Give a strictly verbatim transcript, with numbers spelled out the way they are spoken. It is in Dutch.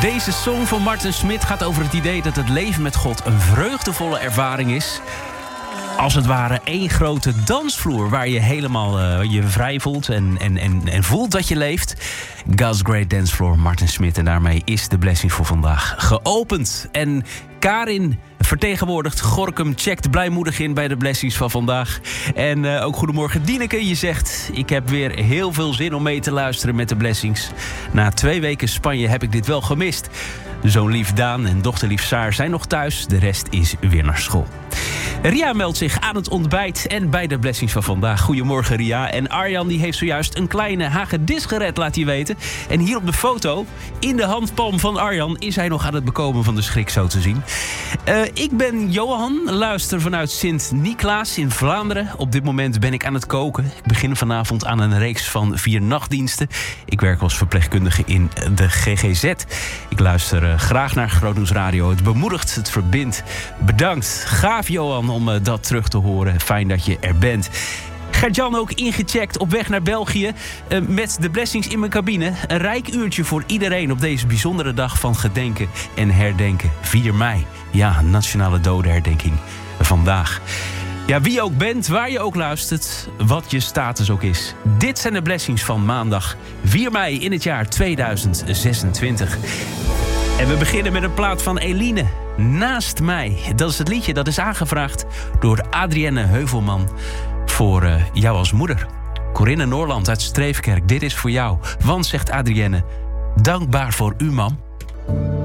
Deze song van Martin Smit gaat over het idee dat het leven met God een vreugdevolle ervaring is. Als het ware één grote dansvloer waar je helemaal uh, je vrij voelt en, en, en, en voelt dat je leeft. God's Great Dance Floor, Martin Smit. En daarmee is de blessing voor vandaag geopend. En Karin vertegenwoordigt Gorinchem, checkt blijmoedig in bij de blessings van vandaag. En uh, ook goedemorgen Dieneke, je zegt: ik heb weer heel veel zin om mee te luisteren met de blessings. Na twee weken Spanje heb ik dit wel gemist. Zoon lief Daan en dochterlief Saar zijn nog thuis. De rest is weer naar school. Ria meldt zich aan het ontbijt en bij de blessings van vandaag. Goedemorgen Ria. En Arjan die heeft zojuist een kleine hagedis gered, laat hij weten. En hier op de foto, in de handpalm van Arjan, is hij nog aan het bekomen van de schrik, zo te zien. Uh, ik ben Johan, luister vanuit Sint-Niklaas in Vlaanderen. Op dit moment ben ik aan het koken. Ik begin vanavond aan een reeks van vier nachtdiensten. Ik werk als verpleegkundige in de G G Z. Ik luister uh, graag naar Groot Nieuws Radio. Het bemoedigt, het verbindt. Bedankt. Gaaf Johan om uh, dat terug te horen. Fijn dat je er bent. Gert-Jan ook ingecheckt op weg naar België uh, met de blessings in mijn cabine. Een rijk uurtje voor iedereen op deze bijzondere dag van gedenken en herdenken. vier mei. Ja, Nationale Dodenherdenking vandaag. Ja, wie je ook bent, waar je ook luistert, wat je status ook is. Dit zijn de blessings van maandag vier mei in het jaar tweeduizend zesentwintig. En we beginnen met een plaat van Eline, Naast mij. Dat is het liedje dat is aangevraagd door Adrienne Heuvelman voor uh, jou als moeder. Corinne Noorland uit Streefkerk, dit is voor jou. Want, zegt Adrienne, dankbaar voor u, mam.